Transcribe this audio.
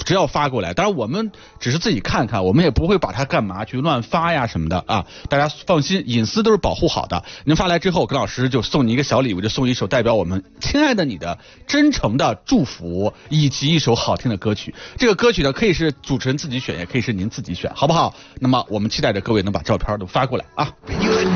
只要发过来，当然我们只是自己看看，我们也不会把它干嘛去乱发呀什么的啊，大家放心，隐私都是保护好的。您发来之后，耿老师就送你一个小礼物，就送一首代表我们亲爱的你的真诚的祝福，以及一首好听的歌曲。这个歌曲呢，可以是主持人自己选，也可以是您自己选，好不好？那么我们期待着各位能把照片都发过来啊。